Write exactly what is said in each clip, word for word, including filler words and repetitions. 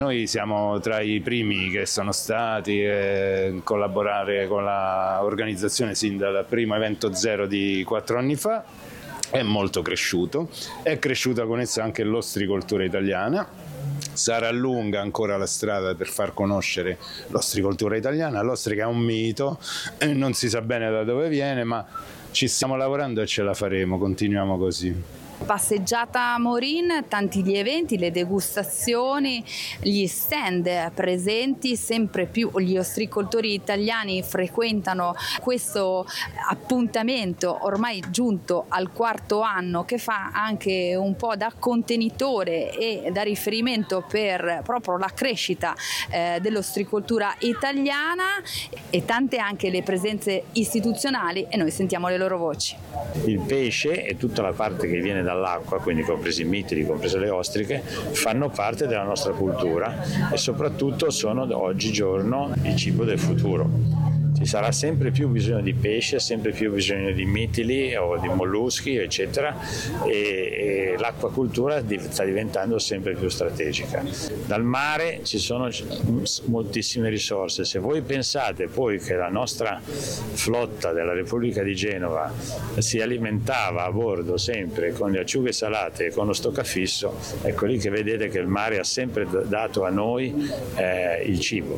Noi siamo tra i primi che sono stati a collaborare con l'organizzazione sin dal primo evento zero di quattro anni fa, è molto cresciuto, è cresciuta con esso anche l'ostricoltura italiana. Sarà lunga ancora la strada per far conoscere l'ostricoltura italiana. L'ostrica è un mito, non si sa bene da dove viene, ma ci stiamo lavorando e ce la faremo, continuiamo così. Passeggiata Morin, tanti gli eventi, le degustazioni, gli stand presenti, sempre più gli ostricoltori italiani frequentano questo appuntamento ormai giunto al quarto anno, che fa anche un po' da contenitore e da riferimento per proprio la crescita eh, dell'ostricoltura italiana, e tante anche le presenze istituzionali, e noi sentiamo le loro voci. Il pesce e tutta la parte che viene dall'acqua, quindi compresi i mitili, comprese le ostriche, fanno parte della nostra cultura e soprattutto sono oggigiorno il cibo del futuro. Ci sarà sempre più bisogno di pesce, sempre più bisogno di mitili o di molluschi, eccetera, e, e l'acquacultura sta diventando sempre più strategica. Dal mare ci sono moltissime risorse. Se voi pensate poi che la nostra flotta della Repubblica di Genova si alimentava a bordo sempre con le acciughe salate e con lo stoccafisso, ecco lì che vedete che il mare ha sempre dato a noi eh, il cibo,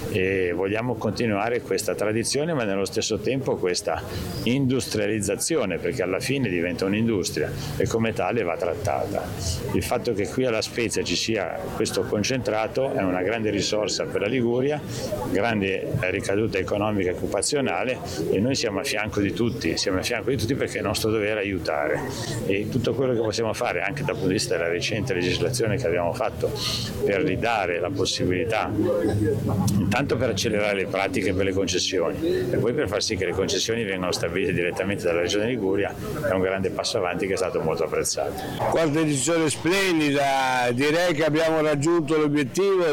e vogliamo continuare questa tradizione, ma nello stesso tempo questa industrializzazione, perché alla fine diventa un'industria e come tale va trattata. Il fatto che qui alla Spezia ci sia questo concentrato è una grande risorsa per la Liguria, grande ricaduta economica e occupazionale, e noi siamo a fianco di tutti, siamo a fianco di tutti perché è nostro dovere aiutare, e tutto quello che possiamo fare anche dal punto di vista della recente legislazione che abbiamo fatto per ridare la possibilità, intanto per accelerare le pratiche per le concessioni e poi per far sì che le concessioni vengano stabilite direttamente dalla Regione Liguria, è un grande passo avanti che è stato molto apprezzato. Quarta edizione splendida, direi che abbiamo raggiunto l'obiettivo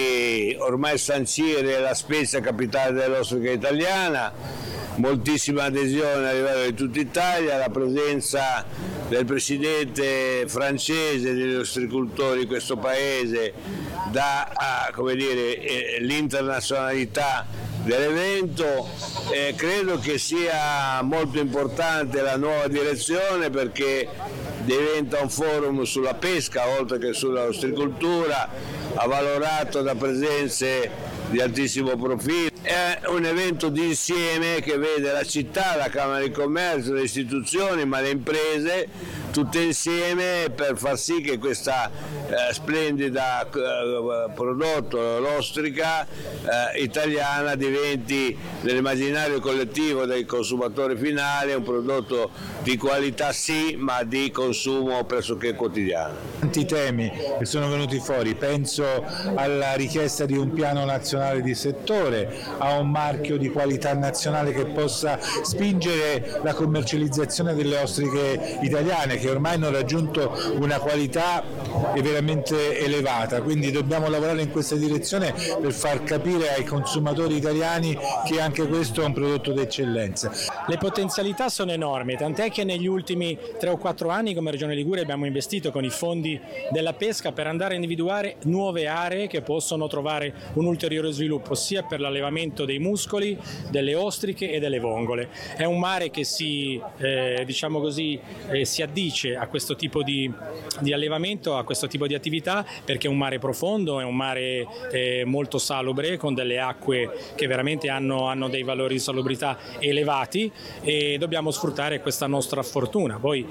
di ormai sancire la Spezia capitale dell'ostrica italiana, moltissima adesione a livello di tutta Italia, la presenza del presidente francese degli ostricoltori di questo paese dà come dire, l'internazionalità dell'evento. Eh, credo che sia molto importante la nuova direzione, perché diventa un forum sulla pesca oltre che sulla ostricoltura, avvalorato da presenze di altissimo profilo. È un evento di insieme che vede la città, la Camera di Commercio, le istituzioni, ma le imprese tutte insieme per far sì che questa eh, splendida eh, prodotto, l'ostrica eh, italiana, diventi nell'immaginario collettivo del consumatore finale un prodotto di qualità sì, ma di consumo pressoché quotidiano. Tanti temi che sono venuti fuori, penso alla richiesta di un piano nazionale di settore, a un marchio di qualità nazionale che possa spingere la commercializzazione delle ostriche italiane, che ormai hanno raggiunto una qualità veramente elevata, quindi dobbiamo lavorare in questa direzione per far capire ai consumatori italiani che anche questo è un prodotto d'eccellenza. Le potenzialità sono enormi, tant'è che negli ultimi tre o quattro anni come Regione Liguria abbiamo investito con i fondi della pesca per andare a individuare nuove aree che possono trovare un ulteriore sviluppo sia per l'allevamento dei muscoli, delle ostriche e delle vongole. È un mare che si, eh, diciamo così, eh, si addice a questo tipo di, di allevamento, a questo tipo di attività, perché è un mare profondo, è un mare eh, molto salubre, con delle acque che veramente hanno, hanno dei valori di salubrità elevati, e dobbiamo sfruttare questa nostra fortuna. Poi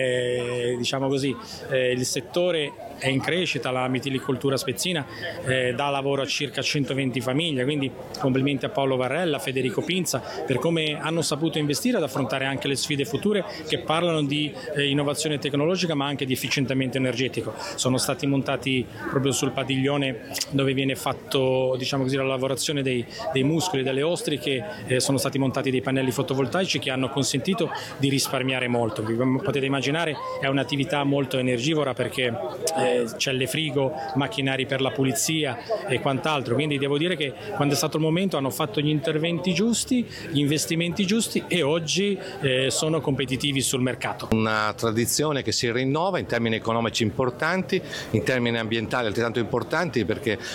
eh, diciamo così, eh, il settore è in crescita, la mitilicoltura spezzina eh, dà lavoro a circa centoventi famiglie, quindi complimenti a Paolo Varrella, Federico Pinza per come hanno saputo investire ad affrontare anche le sfide future che parlano di eh, innovazione tecnologica ma anche di efficientamento energetico. Sono stati montati proprio sul padiglione dove viene fatto, diciamo così, la lavorazione dei, dei muscoli delle ostriche, eh, sono stati montati dei pannelli fotovoltaici che hanno consentito di risparmiare molto. Come potete immaginare è un'attività molto energivora perché eh, celle frigo, macchinari per la pulizia e quant'altro, quindi devo dire che quando è stato il momento hanno fatto gli interventi giusti, gli investimenti giusti e oggi eh, sono competitivi sul mercato. Una tradizione che si rinnova in termini economici importanti, in termini ambientali altrettanto importanti, perché